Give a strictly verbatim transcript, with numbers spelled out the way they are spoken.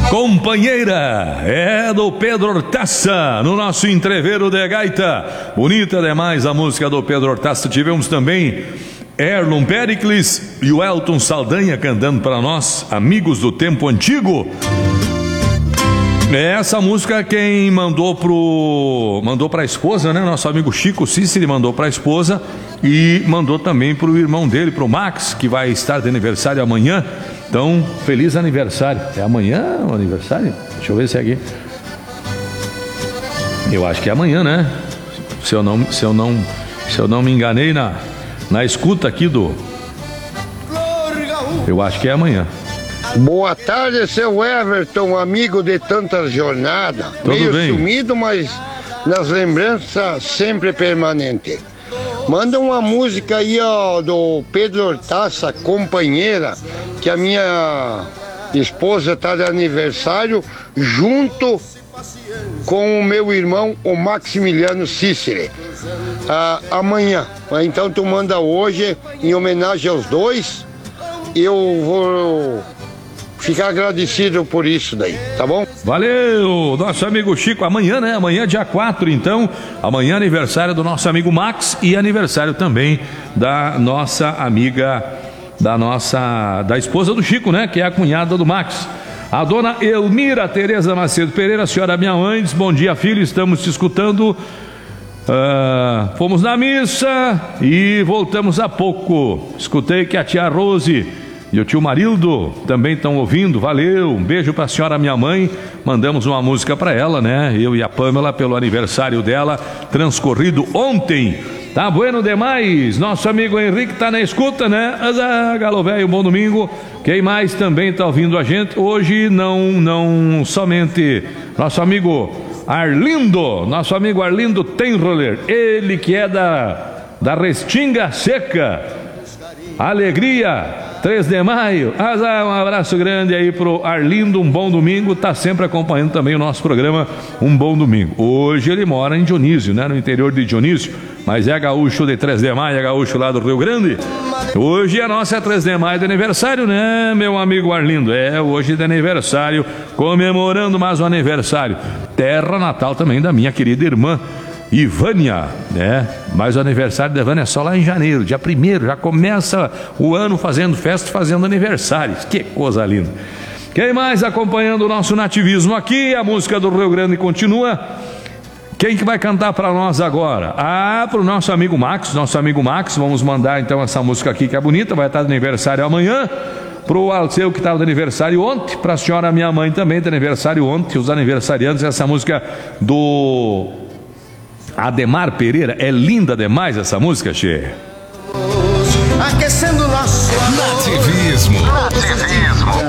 Companheira, é do Pedro Hortaça, no nosso entreveiro de gaita. Bonita demais a música do Pedro Hortaça. Tivemos também Erlon Pericles e o Elton Saldanha cantando para nós, Amigos do Tempo Antigo. Essa música quem mandou pro mandou para a esposa, né? Nosso amigo Chico Cícero mandou para a esposa e mandou também para o irmão dele, pro Max, que vai estar de aniversário amanhã. Então, feliz aniversário. É amanhã o aniversário? Deixa eu ver se é aqui. Eu acho que é amanhã, né? Se eu não, se eu não, se eu não me enganei na, na escuta aqui do... Eu acho que é amanhã. Boa tarde, seu Everton, amigo de tantas jornadas. Tudo Meio bem? Sumido, mas nas lembranças sempre permanente. Manda uma música aí, ó, do Pedro Hortaça, Companheira, que a minha esposa está de aniversário, junto com o meu irmão, o Maximiliano Cícero. Ah, amanhã. Então tu manda hoje, em homenagem aos dois. Eu vou ficar agradecido por isso daí, tá bom? Valeu, nosso amigo Chico. Amanhã, né? Amanhã, dia quatro, então. Amanhã, aniversário do nosso amigo Max e aniversário também da nossa amiga, da nossa, da esposa do Chico, né? Que é a cunhada do Max. A dona Elmira Tereza Macedo Pereira, senhora minha mãe, diz: bom dia, filho, estamos te escutando. Uh, fomos na missa e voltamos há pouco. Escutei que a tia Rose e o tio Marildo também estão ouvindo. Valeu, um beijo para a senhora minha mãe. Mandamos uma música para ela, né? Eu e a Pamela, pelo aniversário dela, transcorrido ontem. Tá bueno demais. Nosso amigo Henrique tá na escuta, né? Ah, galo velho, bom domingo. Quem mais também tá ouvindo a gente hoje? Não, não somente nosso amigo Arlindo, nosso amigo Arlindo Tenroller, ele que é da, da Restinga Seca. Alegria, três de maio. Ah, um abraço grande aí pro Arlindo, um bom domingo, tá sempre acompanhando também o nosso programa Um Bom Domingo. Hoje ele mora em Dionísio, né, no interior de Dionísio, mas é gaúcho de três de maio, é gaúcho lá do Rio Grande. Hoje a nossa é três de maio de aniversário, né, meu amigo Arlindo? É, hoje de aniversário, comemorando mais um aniversário. Terra natal também da minha querida irmã Ivânia, né? Mas o aniversário da Ivânia é só lá em janeiro, dia primeiro, já começa o ano fazendo festa, fazendo aniversário. Que coisa linda. Quem mais acompanhando o nosso nativismo aqui? A música do Rio Grande continua. Quem que vai cantar para nós agora? Ah, para o nosso amigo Max, nosso amigo Max. Vamos mandar então essa música aqui que é bonita, vai estar de aniversário amanhã. Para o Alceu que estava de aniversário ontem, para a senhora minha mãe também de aniversário ontem, os aniversariantes, essa música do Ademar Pereira. É linda demais essa música, che. Aquecendo nosso amor. Nativismo. Nativismo.